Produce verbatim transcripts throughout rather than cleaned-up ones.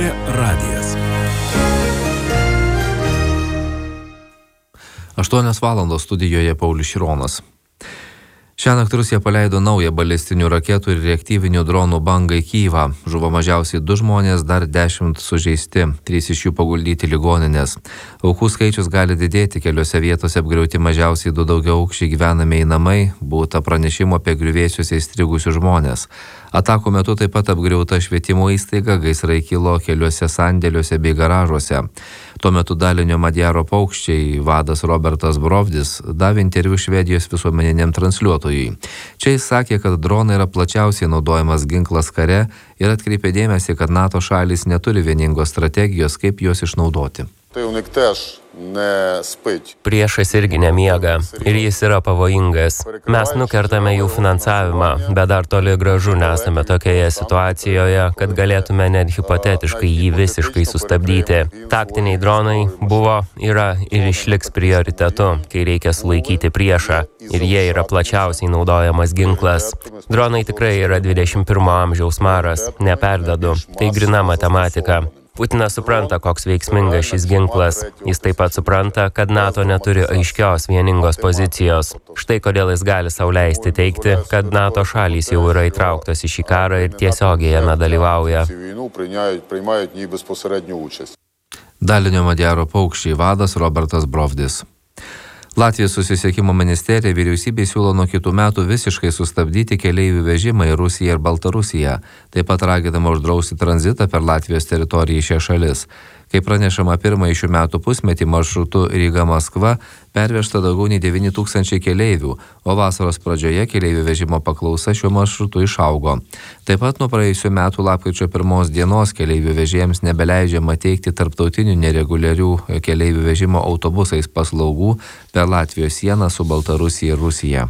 L R radijas. aštuonios valandos studijoje Paulius Šironas. Šiąnakt Rusija paleido naują balistinių raketų ir reaktyvinių dronų bangą į Kyjivą. Žuvo mažiausiai du žmonės, dar dešimt sužeisti, trys iš jų paguldyti ligoninės. Aukų skaičius gali didėti, keliose vietose apgriauti mažiausiai du daugiaaukščiai gyvenamieji namai, būta pranešimų apie griuvėsiuose įstrigusius žmonės. Atakų metu taip pat apgriauta švietimo įstaiga, gaisrai kilo keliuose sandėliuose bei garažuose. Tuo metu dalinio Madjaro paukščiai vadas Robertas Brovdis davė interviu Švedijos visuomeniniam transliuotojui. Čia jis sakė, kad dronai yra plačiausiai naudojamas ginklas kare ir atkreipė dėmesį, kad NATO šalys neturi vieningos strategijos, kaip juos išnaudoti. Priešas irgi nemiega ir jis yra pavojingas. Mes nukertame jų finansavimą, bet dar toli gražu nesame tokioje situacijoje, kad galėtume net hipotetiškai jį visiškai sustabdyti. Taktiniai dronai buvo, yra ir išliks prioritetu, kai reikia sulaikyti priešą. Ir jie yra plačiausiai naudojamas ginklas. Dronai tikrai yra dvidešimt pirmo amžiaus maras, neperdedu. Tai grina matematika. Putinas supranta, koks veiksmingas šis ginklas. Jis taip pat supranta, kad NATO neturi aiškios vieningos pozicijos. Štai kodėl jis gali sau leisti teigti, kad NATO šalys jau yra įtrauktos į šį karą ir tiesiogiai jame dalyvauja. Dalinio Madjaro paukščiai vadas Robertas Brovdis. Latvijos susisiekimo ministerija vyriausybei siūlo nuo kitų metų visiškai sustabdyti keleivių vežimą į Rusiją ir Baltarusiją. Taip pat raginama uždrausti tranzitą per Latvijos teritoriją į šias šalis. Kaip pranešama, pirmąjį šių metų pusmetį maršrutu Ryga-Maskva pervežta daugiau nei devyni tūkstančiai keleivių, o vasaros pradžioje keleivių vežimo paklausa šiuo maršrutu išaugo. Taip pat nuo praėjusių metų lapkričio pirmos dienos keleivių vežėjams nebeleidžiama teikti tarptautinių nereguliarių keleivių vežimo autobusais paslaugų per Latvijos sieną su Baltarusija ir Rusija.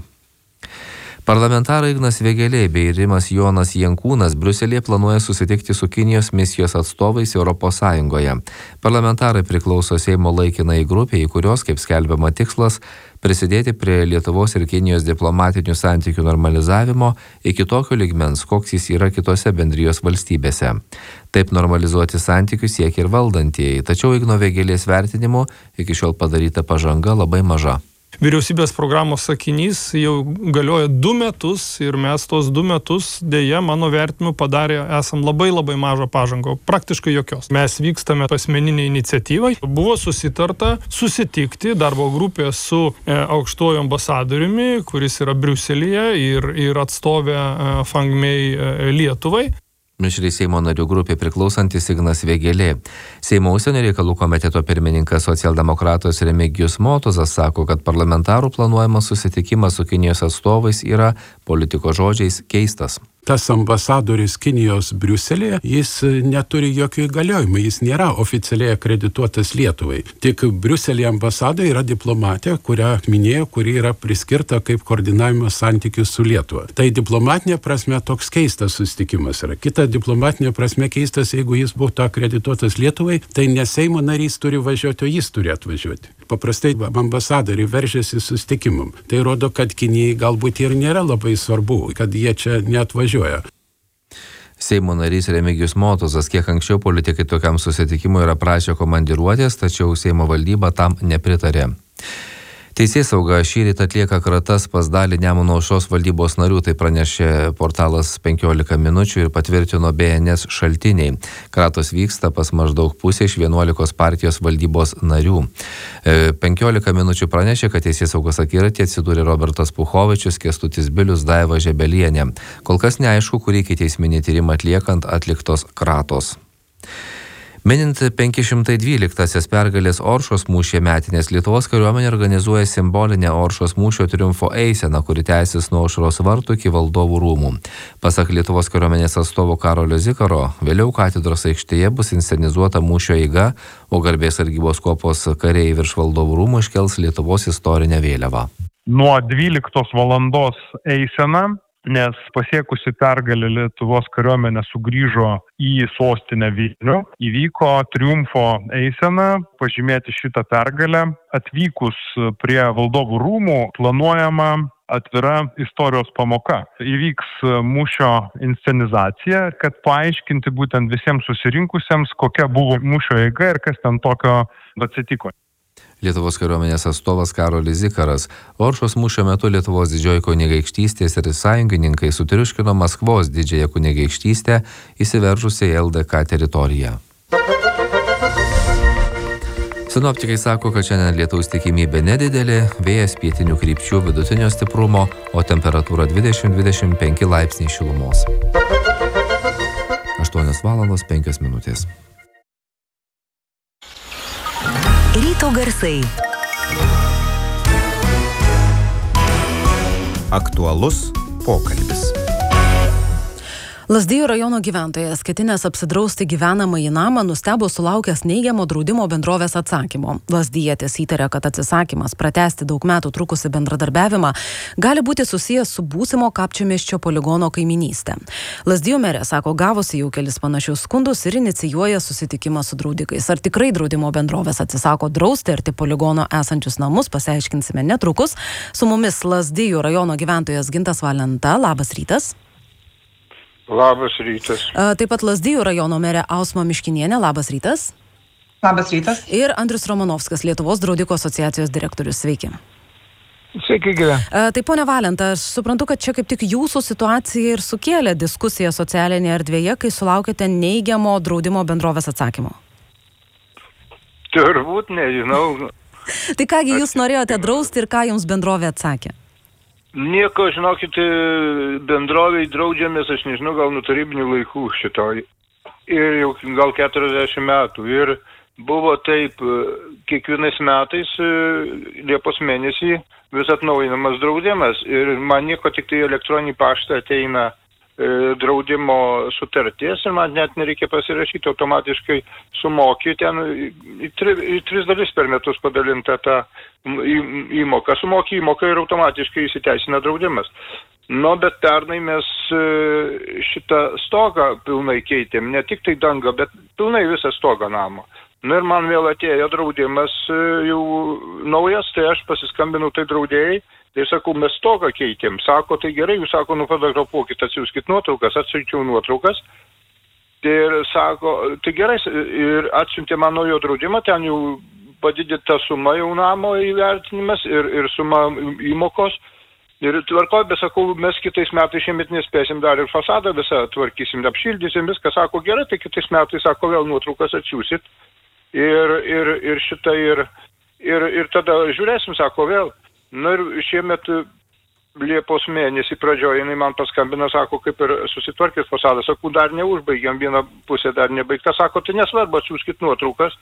Parlamentarai Ignas Vėgėlė bei Rimas Jonas Jankūnas Briuselyje planuoja susitikti su Kinijos misijos atstovais Europos Sąjungoje. Parlamentarai priklauso Seimo laikinai grupiai, kurios, kaip skelbiama, tikslas prisidėti prie Lietuvos ir Kinijos diplomatinių santykių normalizavimo iki tokio lygmens, koks jis yra kitose bendrijos valstybėse. Taip normalizuoti santykius siekia ir valdantieji, tačiau Igno Vėgėlės vertinimu iki šiol padaryta pažanga labai maža. Vyriausybės programos sakinys jau galioja du metus ir mes tos du metus dėja, mano vertinimu, padarė esam labai labai mažą pažangą, praktiškai jokios. Mes vykstame asmeninę iniciatyvą. Buvo susitarta susitikti darbo grupė su e, aukštuoju ambasadoriumi, kuris yra Briuselyje ir, ir atstovė e, Fangmei e, Lietuvai. Mišri Seimo narių grupė priklausantis Ignas Vėgėlė. Seimo užsienio reikalų komiteto pirmininkas socialdemokratas Remigijus Motuzas sako, kad parlamentarų planuojamas susitikimas su Kinijos atstovais yra politiko žodžiais keistas. Tas ambasadoris Kinijos Briuselėje, jis neturi jokio įgaliojimo, jis nėra oficialiai akredituotas Lietuvai. Tik Briuselėje ambasada yra diplomatė, kurią minėjo, kuri yra priskirta kaip koordinavimo santykių su Lietuva. Tai diplomatinė prasme toks keistas susitikimas yra. Kita diplomatinė prasme keistas, jeigu jis būtų akredituotas Lietuvai, tai ne Seimo narys turi važiuoti, o jis turi atvažiuoti. Paprastai ambasadoriai veržiasi susitikimam. Tai rodo, kad Kinijai galbūt ir nėra labai svarbu, kad jie čia neatvažiuoja. Seimo narys Remigijus Motuzas kiek anksčiau politikai tokiam susitikimui yra prašę komandiruotės, tačiau Seimo valdyba tam nepritarė. Teisėsauga šįryt atlieka kratas pas dalį Nemuno aušros valdybos narių, tai pranešė portalas penkiolika minučių ir patvirtino B N S šaltiniai. Kratos vyksta pas maždaug pusę iš vienuolikos partijos valdybos narių. penkiolika minučių pranešė, kad teisėsaugos akiratyje atsidūrė Robertas Puchovičius, Kęstutis Bilius, Daiva Žebelienė. Kol kas neaišku, kurį ikiteisminį tyrimą atliekant atliktos kratos. Minint penki šimtai dvyliktąsias pergalės Oršos mūšyje metinės, Lietuvos kariuomenė organizuoja simbolinę Oršos mūšio triumfo eiseną, kuri tęsis nuo Aušros vartų iki Valdovų rūmų. Pasak Lietuvos kariuomenės atstovo Karolio Zikaro, vėliau katedros aikštėje bus inscenizuota mūšio eiga, o garbės sargybos kuopos kariai virš Valdovų rūmų iškels Lietuvos istorinę vėliavą. Nuo dvyliktos valandos eisena nes pasiekusi pergalę Lietuvos kariuomenė sugrįžo į sostinę Vilnių, įvyko triumfo eisena pažymėti šitą pergalę. Atvykus prie valdovų rūmų planuojama atvira istorijos pamoka. Įvyks mūšio inscenizacija, kad paaiškinti būtent visiems susirinkusiems, kokia buvo mūšio eiga ir kas ten tokio atsitiko. Lietuvos kariuomenės atstovas Karolis Zikaras. Oršos mūšio metu Lietuvos didžioji kunigaikštystės ir sąjungininkai sutriuškino Maskvos didžiąją kunigaikštystę įsiveržusią į L D K teritoriją. Sinoptikai sako, kad šiandien lietaus tikimybė nedidelė, vėjas pietinių krypčių vidutinio stiprumo, o temperatūra dvidešimt dvidešimt penki laipsniai šilumos. aštuonios valandos penkios minutės. Ryto garsai. Aktualus pokalbis. Lazdijų rajono gyventojas, ketinęs apsidrausti gyvenamąjį namą, nustebo sulaukęs neigiamo draudimo bendrovės atsakymo. Lazdijietis įtarė, kad atsisakymas pratęsti daug metų trukusi bendradarbiavimą gali būti susijęs su būsimo Kapčiamiesčio poligono kaiminystė. Lazdijų merė sako, gavusi jau kelis panašius skundus ir inicijuoja susitikimą su draudikais. Ar tikrai draudimo bendrovės atsisako drausti arti poligono esančius namus, pasiaiškinsime netrukus. Su mumis Lazdijų rajono gyventojas Gintas Valenta. Labas rytas. Labas rytas. Taip pat Lazdijų rajono merė Ausma Miškinienė. Labas rytas. Labas rytas. Ir Andrius Romanovskas, Lietuvos draudikų asociacijos direktorius. Sveiki. Sveiki, gyve. Tai ponia Valenta, aš suprantu, kad čia kaip tik jūsų situacija ir sukėlė diskusiją socialinėje erdvėje, kai sulaukėte neigiamo draudimo bendrovės atsakymo. Turbūt nežinau. Tai kągi jūs norėjote drausti ir ką jums bendrovė atsakė? Nieko, žinokit, bendroviai draudžiamės, aš nežinau, gal nuo tarybinių laikų šitoj. Ir jau gal keturiasdešimt metų. Ir buvo taip, kiekvienais metais Liepos mėnesį vis atnaujinamas draudimas. Ir man nieko, tik tai elektroninį paštą ateina draudimo sutarties ir man net nereikia pasirašyti, automatiškai sumoki ten į, tri, į tris dalis per metus padalinta ta įmoka. Sumoki įmoka ir automatiškai įsiteisina draudimas. Nu, bet pernai mes šitą stogą pilnai keitėm, ne tik tai dangą, bet pilnai visą stogą namo. Nu ir man vėl atėjo draudimas jau naujas, tai aš pasiskambinau tai draudėjai. Tai sakau, mes stogą keitėm. Sako, tai gerai, jūs sako, nufotografuokit, atsiųskit nuotraukas, atsiunčiau nuotraukas. Ir sako, tai gerai, ir atsiuntė man naujo draudimą, ten jau padidinta suma jau namo įvertinimas ir, ir suma įmokos. Ir tvarko, bet sakau, mes kitais metais šiemet nespėsim dar ir fasadą visą tvarkysim, apšildysim, viską. Sako, gerai, tai kitais metais, sako, vėl nuotraukas atsiųsit. Ir, ir, ir šitą, ir, ir, ir tada žiūrėsim, sako, vėl. Na ir šiemet Liepos mėnesį pradžioje jinai man paskambino, sako, kaip ir susitvarkit fasadą. Sakau, dar neužbaigiam, viena pusė dar nebaigta. Sako, tai nesvarbu, atsiųskit nuotraukas.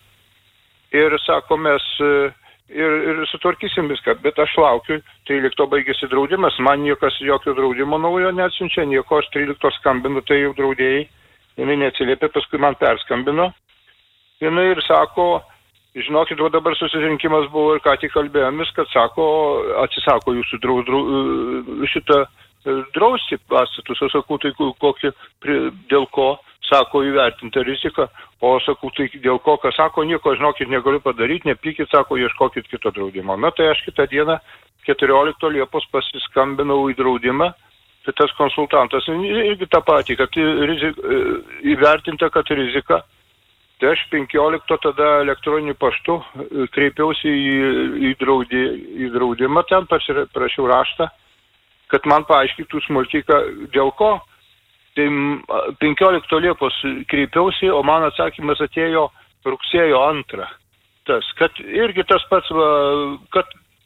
Ir sako, mes ir, ir sutvarkysim viską. Bet aš laukiu, trylikto baigėsi draudimas. Man niekas jokio draudimo naujo neatsiunčia, nieko. Aš trylikto skambinu, tai jau draudėjai. Jinai neatsiliepė, paskui man perskambino. Jinai ir sako, žinokit, va dabar susirinkimas buvo ir ką tik kalbėjomis, kad sako, atsisako jūsų drau, drau, šitą drausti pastatus. Aš sakau, tai kokį, dėl ko, sako, įvertinta rizika. O sakau, tai dėl ko, kas sako, nieko, žinokit, negaliu padaryti, nepykit, sako, ieškokit kito draudimo. Na tai aš kitą dieną, keturioliktos Liepos pasiskambinau į draudimą. Tai tas konsultantas irgi tą patį, kad rizik, įvertinta, kad rizika. Tai aš penkiolikto tada elektroniniu paštu kreipiausi į, į, draudi, į draudimą, ten prašiau raštą, kad man paaiškytų smulkiai, dėl ko. Tai penkioliktos Liepos kreipiausi, o man atsakymas atėjo rugsėjo antrą. Tas, kad irgi tas pats, va, kad,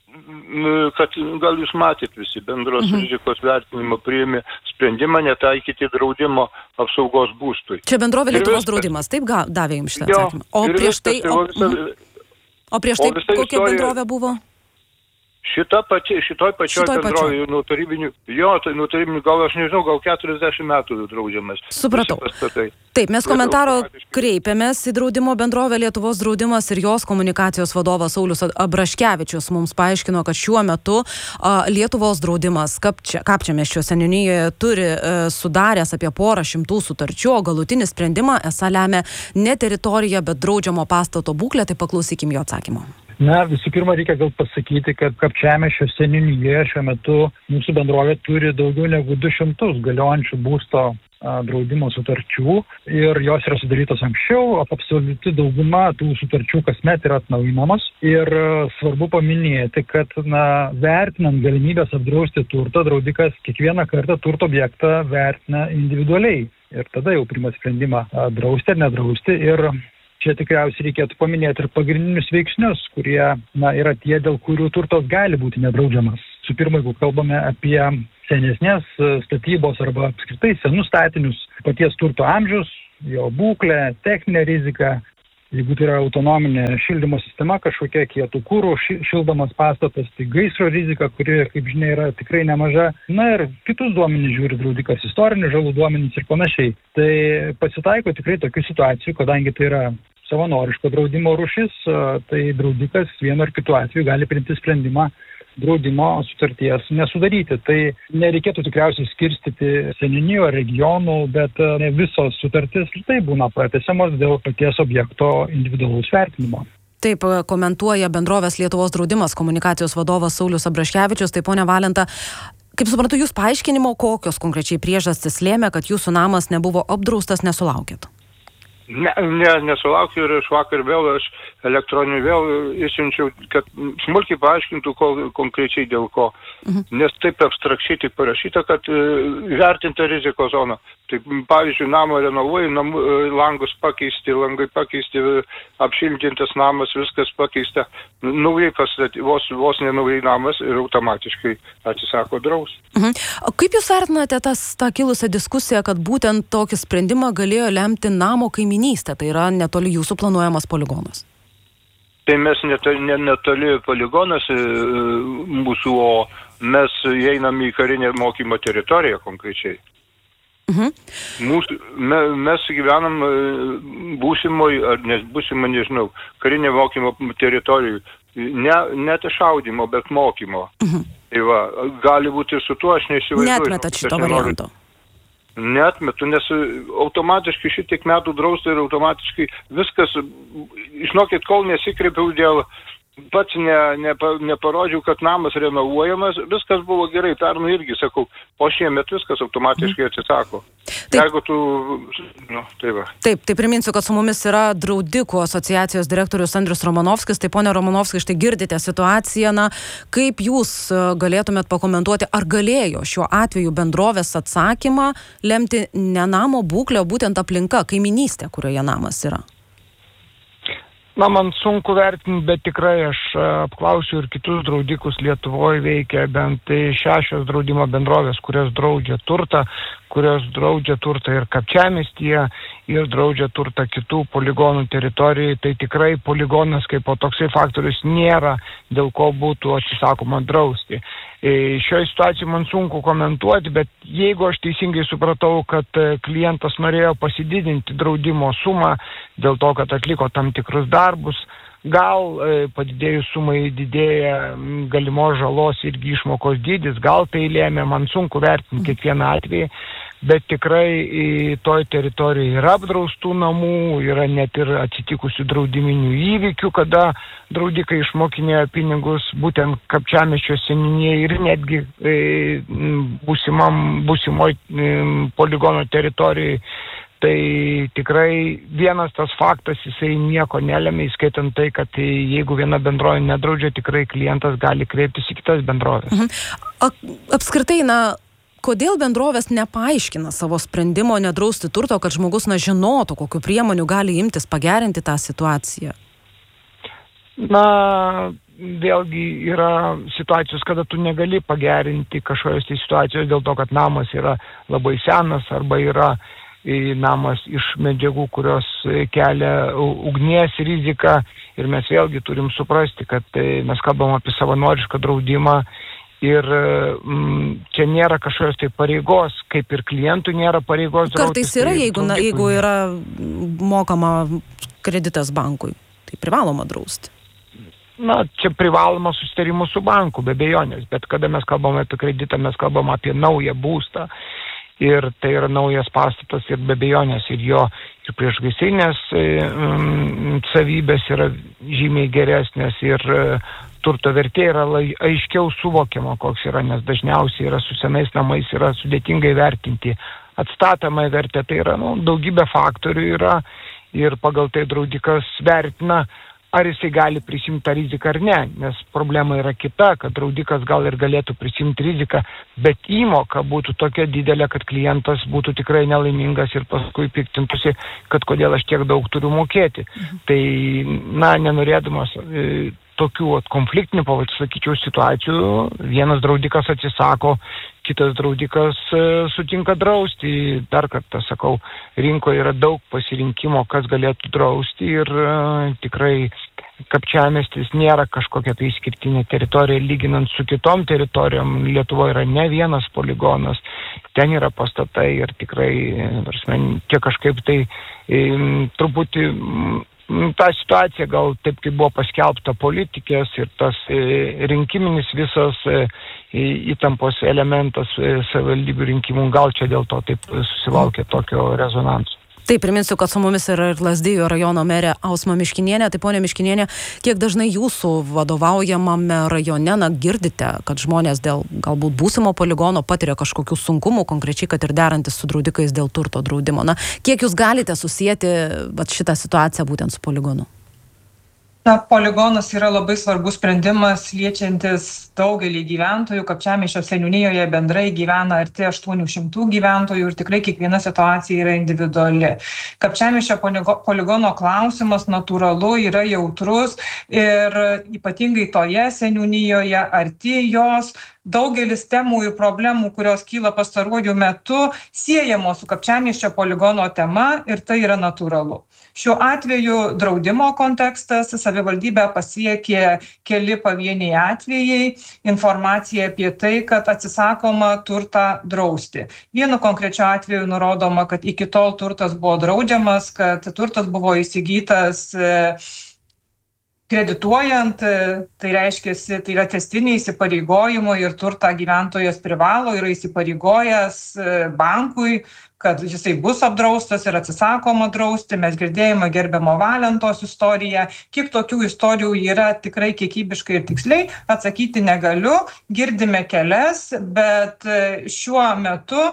kad gal jūs matėt visi bendros mhm. rizikos vertinimo priėmė sprendimą netaikyti draudimo apsaugos būstui. Čia bendrovė Lietuvos draudimas, taip ga, davė jums šitą atsakymą. O prieš tai, o, o prieš tai kokia bendrovė buvo? Šita pati, šitoj pačioj Šitoj bendrovėje nuo tarybinių, jo, tai nuo tarybinių, gal aš nežinau, gal keturiasdešimt metų draudžiamas. Supratau. Taip, mes komentaro kreipėmės į draudimo bendrovę Lietuvos draudimas ir jos komunikacijos vadovas Saulius Abraškevičius mums paaiškino, kad šiuo metu a, Lietuvos draudimas Kapčiamiesčio seniūnijoje turi a, sudaręs apie porą šimtų sutarčių, o galutinį sprendimą esą lemia ne teritorija, bet draudžiamo pastato būklė, tai paklausykim jo atsakymo. Na, visų pirma, reikia gal pasakyti, kad Kapčiamiesčio seniūnijoje šiuo metu mūsų bendrovė turi daugiau negu du šimtus galiojančių būsto a, draudimo sutarčių ir jos yra sudarytos anksčiau, absoliuti dauguma tų sutarčių kasmet yra atnaujinamos ir a, svarbu paminėti, kad na, vertinant galimybės apdrausti turtą, draudikas kiekvieną kartą turto objektą vertina individualiai ir tada jau priima sprendimą a, drausti ar nedrausti ir čia tikriausiai reikėtų paminėti ir pagrindinius veiksnius, kurie na, yra tie, dėl kurių turtas gali būti nedraudžiamas. Su pirma, jeigu kalbame apie senesnės statybos arba apskritai senus statinius, paties turto amžius, jo būklę, techninę riziką, jeigu tai yra autonominė šildymo sistema kažkokia, kietų kūrų šildomas pastatas, tai gaisro rizika, kuri, kaip žinia, yra tikrai nemaža. Na ir kitus duomenys žiūri draudikas, istorinių žalų duomenys ir panašiai. Tai pasitaiko tikrai tokių situacijų, kadangi tai yra savanoriško draudimo rūšis, tai draudikas vienu ar kitu atveju gali priimti sprendimą draudimo sutarties nesudaryti. Tai nereikėtų tikriausiai skirstyti seniūnijų ar regionų, bet ne visos sutartys tai būna pratęsiamos dėl paties objekto individualaus vertinimo. Taip komentuoja bendrovės Lietuvos draudimas komunikacijos vadovas Saulius Abraškevičius. Tai ponia Valenta, kaip suprantu, jūs paaiškinimo, kokios konkrečiai priežastys lėmė, kad jūsų namas nebuvo apdraustas, nesulaukėt? Ne, ne, nesulaukiu ir aš vakar vėl, aš elektroniniu vėl išsiunčiau, kad smulkiai paaiškintų kol, konkrečiai dėl ko. Mhm. Nes taip abstrakčiai tik parašyta, kad e, vertinta riziko zona. Tai pavyzdžiui, namą renovuoji, namų, langus pakeisti, langai pakeisti, apšiltintas namas, viskas pakeista. Naujai pastatyti, vos, vos nenaujai namas ir automatiškai atsisako draus. Mhm. O kaip jūs vertinate tas, tą kilusią diskusiją, kad būtent tokį sprendimą galėjo lemti namo kaiminystė, tai yra netoli jūsų planuojamas poligonas? Tai mes netoli, netoli poligonas mūsų, o mes einame į karinę mokymo teritoriją konkrečiai. Mhm. Mūsų, me, mes gyvenam būsimoj, ar nes būsimo, nežinau, karinė mokymo teritorijų. Ne, ne šaudimo, bet mokymo. Mhm. Tai va, gali būti ir su tuo, aš neįsivaizduoju. Neatmetat šito varianto? Neatmetu, nes automatiškai šitiek metų drausta ir automatiškai viskas, žinokit, kol nesikreipiau dėl, pats ne, ne, neparodžiau, kad namas renovuojamas, viskas buvo gerai, pernai irgi sakau, o šiemet viskas automatiškai atsisako. Taip. Jeigu tu, nu, tai va. Taip, tai priminsiu, kad su mumis yra draudikų asociacijos direktorius Andrius Romanovskis. Tai ponia Romanovskis, štai girdite situaciją, na, kaip jūs galėtumėt pakomentuoti, ar galėjo šiuo atveju bendrovės atsakymą lemti ne namo būklę, o būtent aplinka, kaiminystė, kurioje namas yra? Na, man sunku vertinti, bet tikrai aš apklausiu ir kitus draudikus. Lietuvoje veikia bent šešios draudimo bendrovės, kurios draudžia turtą, kurios draudžia turtą ir Kapčiamiestyje, ir draudžia turtą kitų poligonų teritorijai. Tai tikrai poligonas kaip po toksai faktorius nėra, dėl ko būtų atsisakoma drausti. Šioje situacijoje man sunku komentuoti, bet jeigu aš teisingai supratau, kad klientas norėjo pasididinti draudimo sumą dėl to, kad atliko tam tikrus darbus, gal padidėjus sumai didėja galimos žalos irgi išmokos dydis, gal tai lėmė, man sunku vertinti kiekvieną atvejį, bet tikrai toj teritorijoje yra apdraustų namų, yra net ir atsitikusių draudiminių įvykių, kada draudikai išmokinėjo pinigus būtent Kapčiamiesčio seniūnijai ir netgi e, būsimam, būsimoj e, poligono teritorijai. Tai tikrai vienas tas faktas, jisai nieko nelėmė, įskaitant tai, kad jeigu viena bendrovė nedraudžia, tikrai klientas gali kreiptis į kitas bendrovės. Mhm. Apskritai, na, kodėl bendrovės nepaaiškina savo sprendimo nedrausti turto, kad žmogus, na, žinotų, kokiu priemonių gali imtis pagerinti tą situaciją? Na, vėlgi yra situacijos, kada tu negali pagerinti kažkokios tai situacijos dėl to, kad namas yra labai senas arba yra namas iš medžiagų, kurios kelia ugnies riziką. Ir mes vėlgi turim suprasti, kad mes kalbam apie savanorišką draudimą ir mm, čia nėra kažkokios tai pareigos, kaip ir klientų nėra pareigos draustis. Kartais yra, jeigu, na, jeigu yra mokama kreditas bankui, tai privaloma drausti. Na, čia privaloma susitarimų su banku, be abejonės, bet kada mes kalbame apie kreditą, mes kalbame apie naują būstą. Ir tai yra naujas pastatas ir be abejonės ir jo ir priešgaisrinės mm, savybės yra žymiai geresnės ir turto vertė yra lai, aiškiau suvokiama, koks yra, nes dažniausiai yra su senais namais yra sudėtingai vertinti atstatomą vertę, tai yra nu, daugybė faktorių yra ir pagal tai draudikas vertina, ar jisai gali prisimti tą riziką ar ne, nes problema yra kita, kad draudikas gal ir galėtų prisimti riziką, bet įmoka būtų tokia didelė, kad klientas būtų tikrai nelaimingas ir paskui piktintųsi, kad kodėl aš tiek daug turiu mokėti. Mhm. Tai, na, nenorėdamas e, tokių konfliktinių, sakyčiau, situacijų, vienas draudikas atsisako, kitas draudikas e, sutinka drausti. Dar kartą sakau, rinkoje yra daug pasirinkimo, kas galėtų drausti ir e, tikrai Kapčiamiestis nėra kažkokia tai išskirtinė teritorija lyginant su kitom teritorijom. Lietuvoje yra ne vienas poligonas, ten yra pastatai ir tikrai, čia kažkaip tai e, truputį ta situacija gal taip, kaip buvo paskelbta politikės ir tas e, rinkiminis visas e, įtampos elementas e, savivaldybių rinkimų, gal čia dėl to taip susilaukė tokio rezonanso. Taip, priminsiu, kad su mumis yra ir Lazdijų rajono merė Ausma Miškinienė. Tai ponia Miškinienė, kiek dažnai jūsų vadovaujamame rajone na, girdite, kad žmonės dėl galbūt būsimo poligono patiria kažkokių sunkumų, konkrečiai, kad ir derantis su draudikais dėl turto draudimo. Na, kiek jūs galite susijęti vat, šitą situaciją būtent su poligonu? Na, poligonas yra labai svarbus sprendimas liečiantis daugelį gyventojų. Kapčiamiesčio seniūnijoje bendrai gyvena arti aštuonių šimtų gyventojų ir tikrai kiekviena situacija yra individuali. Kapčiamiesčio poligono klausimas natūralu yra jautrus ir ypatingai toje seniūnijoje arti jos daugelis temų ir problemų, kurios kyla pastaruoju metu, siejamos su Kapčiamiesčio poligono tema ir tai yra natūralu. Šiuo atveju draudimo kontekstas savivaldybę pasiekė keli pavieniai atvejai, informacija apie tai, kad atsisakoma turtą drausti. Vienu konkrečiu atveju nurodoma, kad iki tol turtas buvo draudžiamas, kad turtas buvo įsigytas kredituojant, tai reiškia, tai yra tęstiniai įsipareigojimai ir turtą gyventojas privalo, yra įsipareigojęs bankui, kad jisai bus apdraustas ir atsisakoma drausti. Mes girdėjome gerbiamo Valentos istoriją. Kiek tokių istorijų yra tikrai kiekybiškai ir tiksliai, atsakyti negaliu. Girdime kelias, bet šiuo metu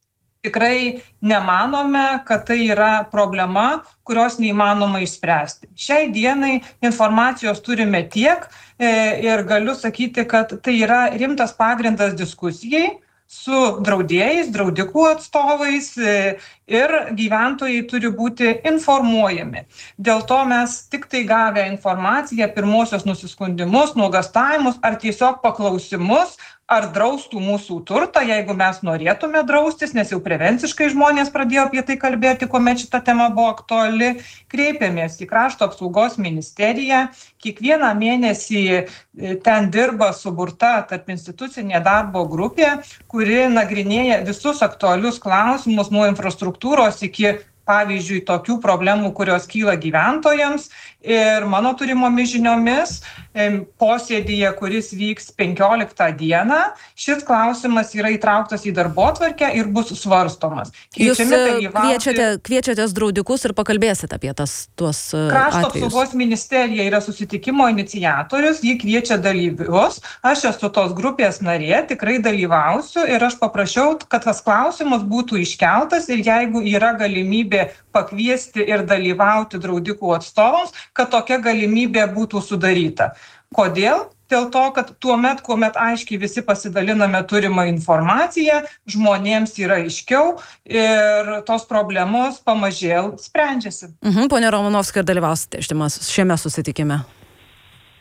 tikrai nemanome, kad tai yra problema, kurios neįmanoma išspręsti. Šiai dienai informacijos turime tiek ir galiu sakyti, kad tai yra rimtas pagrindas diskusijai su draudėjais, draudikų atstovais ir gyventojai turi būti informuojami. Dėl to mes tik tai gavę informaciją, pirmosios nusiskundimus, nuogastavimus ar tiesiog paklausimus, ar draustų mūsų turtą, jeigu mes norėtume draustis, nes jau prevenciškai žmonės pradėjo apie tai kalbėti, kuomet šita tema buvo aktuali, kreipėmės į Krašto apsaugos ministeriją. Kiekvieną mėnesį ten dirba suburta tarpinstitucinė darbo grupė, kuri nagrinėja visus aktualius klausimus nuo infrastruktūros iki, pavyzdžiui, tokių problemų, kurios kyla gyventojams. Ir mano turimomis žiniomis posėdyje, kuris vyks penkioliktą dieną, šis klausimas yra įtrauktas į darbotvarkę ir bus svarstomas. Jūs kviečiate, kviečiatės draudikus ir pakalbėsit apie tas, tuos atvejus. Krašto apsaugos ministerija yra susitikimo iniciatorius, jį kviečia dalyvius. Aš esu tos grupės narė, tikrai dalyvausiu ir aš paprašiau, kad tas klausimas būtų iškeltas ir jeigu yra galimybė pakviesti ir dalyvauti draudikų atstovams, kad tokia galimybė būtų sudaryta. Kodėl? Dėl to, kad tuomet, kuomet aiškiai visi pasidaliname turimą informaciją, žmonėms yra aiškiau ir tos problemos pamažėl sprendžiasi. Mhm, ponia Romanovska, ir dalyvausite šiame susitikime?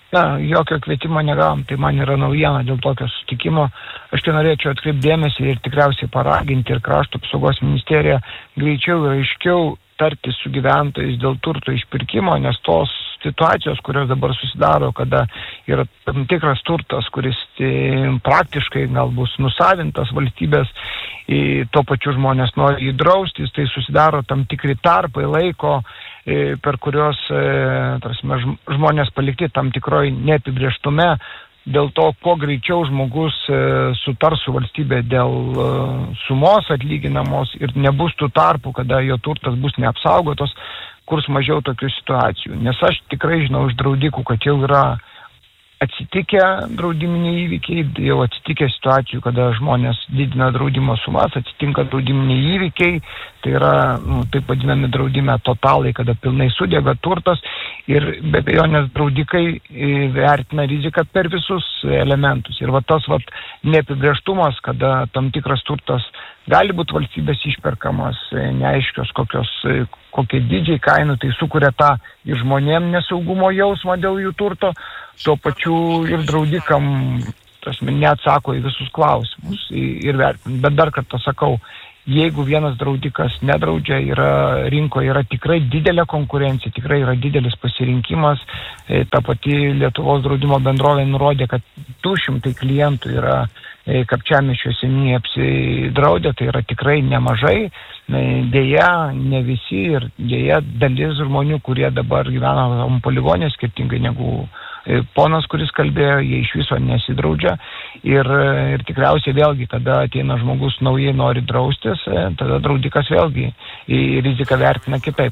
Na, jokio kvietimo negavom, tai man yra naujiena dėl tokio sutikimo. Aš tai norėčiau atkreipdėmėsi ir tikriausiai paraginti ir Krašto apsaugos ministeriją greičiau ir aiškiau tartis su gyventojais dėl turto išpirkimo, nes tos situacijos, kurios dabar susidaro, kada yra tam tikras turtas, kuris tai, praktiškai gal bus nusavintas valstybės, į to pačiu žmonės nori įdraustis, tai susidaro tam tikri tarpai laiko, per kurios tarsi, žmonės palikti tam tikroj neapibrėžtume, dėl to, kuo greičiau žmogus sutars su valstybė dėl sumos atlyginamos ir nebus tų tarpų, kada jo turtas bus neapsaugotos, kurs mažiau tokių situacijų. Nes aš tikrai žinau iš draudikų, kad jau yra atsitikę draudiminiai įvykiai, jau atsitikę situacijų, kada žmonės didina draudimo sumas, atsitinka draudiminiai įvykiai, tai yra, nu, taip vadinami draudime totalai, kada pilnai sudega turtas ir be abejonės draudikai vertina riziką per visus elementus. Ir va tas va neapibrėžtumas, kada tam tikras turtas gali būti valstybės išperkamas, neaiškios kokios, kokie dydžiai kainų, tai sukuria tą ir žmonėm nesaugumo jausmą dėl jų turto, tuo pačiu ir draudikam, tasme, neatsako į visus klausimus ir vertinti. Bet dar kartą sakau, jeigu vienas draudikas nedraudžia, yra, rinkoje yra tikrai didelė konkurencija, tikrai yra didelis pasirinkimas. Ta pati Lietuvos draudimo bendrovė nurodė, kad du šimtai klientų yra Kapčiamiesčio seniūnijoje apsidraudę, tai yra tikrai nemažai. Deja, ne visi ir deja dalis žmonių, kurie dabar gyvena poligonė, skirtingai negu ponas, kuris kalbėjo, jie iš viso nesidraudžia. Ir, ir tikriausiai vėlgi, kada ateina žmogus naujai nori draustis, tada draudikas vėlgi į riziką vertina kitaip.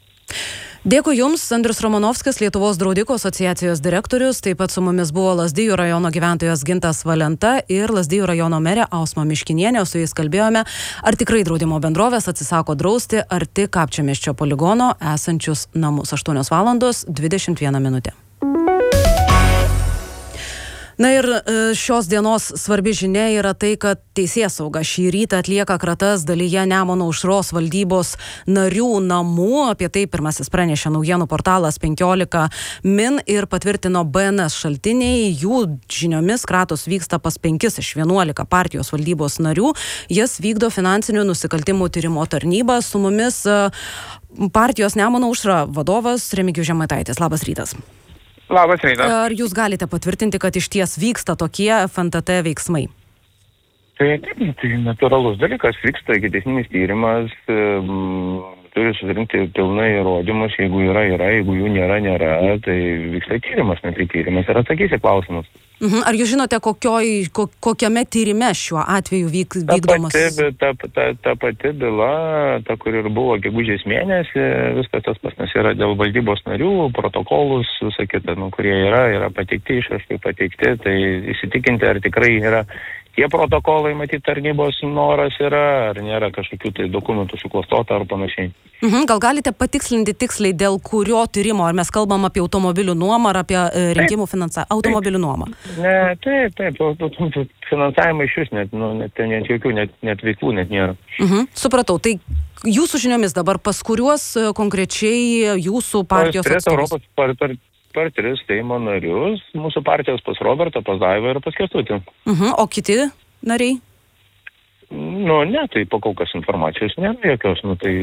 Dėkui Jums, Andrius Romanovskis, Lietuvos draudikų asociacijos direktorius, taip pat su mumis buvo Lazdijų rajono gyventojas Gintas Valenta ir Lazdijų rajono merė Ausma Miškinienė, su jais kalbėjome, ar tikrai draudimo bendrovės atsisako drausti arti Kapčiamiesčio poligono esančius namus. aštuonios valandos dvidešimt viena minutė. Na ir šios dienos svarbi žinia yra tai, kad Teisėsauga šį rytą atlieka kratas dalyje Nemuno aušros valdybos narių namų. Apie tai pirmasis pranešė naujienų portalas penkiolika min ir patvirtino B N S šaltiniai. Jų žiniomis kratos vyksta pas penkis iš vienuolika partijos valdybos narių. Jas vykdo finansinių nusikaltimų tyrimo tarnyba. Su mumis partijos Nemuno aušra vadovas Remigijus Žemaitaitis. Labas rytas. Labas rytas. Ar jūs galite patvirtinti, kad iš ties vyksta tokie F N T T veiksmai? Tai, tai, tai natūralus dalykas, vyksta ikiteisminis tyrimas, um, turi susirinkti pilnai įrodymus, jeigu yra, yra, jeigu jų nėra, nėra, tai vyksta tyrimas, ne tai tyrimas ir atsakysi klausimus. Mhm. Ar jūs žinote, kokioj, ko, kokiame tyrime šiuo atveju vyk, vykdomas? Ta pati, ta, ta, ta pati byla, ta, kur ir buvo gegužės mėnesį, viskas tas pasnas yra dėl valdybos narių, protokolus, visą kitą, nu, kurie yra, yra pateikti, išraškai pateikti, tai įsitikinti, ar tikrai yra tie protokolai, matyti, tarnybos noras yra, ar nėra kažkokių tai dokumentų suklastota ar panašiai. Mhm. Gal galite patikslinti tiksliai, dėl kurio tyrimo, ar mes kalbam apie automobilių nuomą ar apie e, rinkimų finansavimą? Automobilių nuomą. Ne, taip, taip, finansavimą iš vis net, nu, net, net jokių, net, net veiklų net nėra. Mhm. Supratau, tai jūsų žiniomis dabar pas kuriuos konkrečiai jūsų partijos atstovus? Per, per, per tris Seimo narius, mūsų partijos pas Robertą, pas Daivą ir pas Kęstutį. Mhm. O kiti nariai? Nu, ne, tai po kol kas informacijos nėra jokios, nu tai...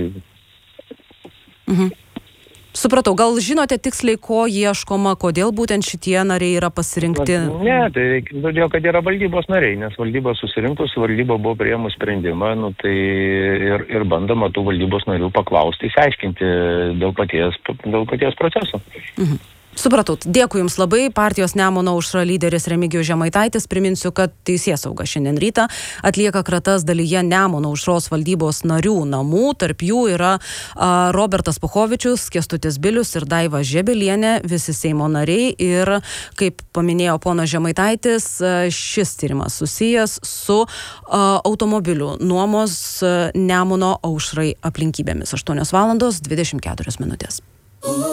Mhm. Supratau, gal žinote tiksliai, ko ieškoma, kodėl būtent šitie nariai yra pasirinkti? Ne, tai todėl, kad yra valdybos nariai, nes valdyba susirinkus, valdyba buvo priėmus sprendimą, nu tai ir, ir bandoma tų valdybos narių paklausti, išsiaiškinti dėl paties, dėl paties proceso. Mhm. Supratau. Dėkui Jums labai. Partijos Nemuno aušra lyderis Remigijus Žemaitaitis. Priminsiu, kad Teisėsauga šiandien rytą atlieka kratas dalyje Nemuno aušros valdybos narių namų. Tarp jų yra a, Robertas Puchovičius, Kęstutis Bilius ir Daiva Žebelienė, visi Seimo nariai. Ir, kaip paminėjo ponas Žemaitaitis, šis tyrimas susijęs su a, automobilių nuomos a, Nemuno aušrai aplinkybėmis. aštuonios valandos dvidešimt keturios minutės.